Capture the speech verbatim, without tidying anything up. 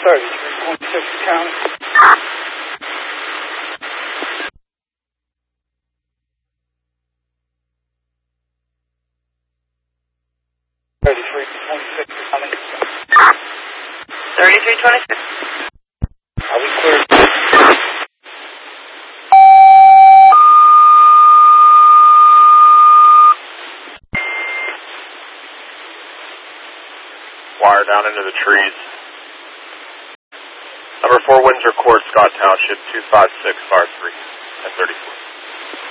thirty-three point six county. thirty-three twenty-six county. thirty-three twenty-six. Are we clear? Wire down into the trees. Number four Windsor Court, Scott Township, two five six, fire three, at thirty-four.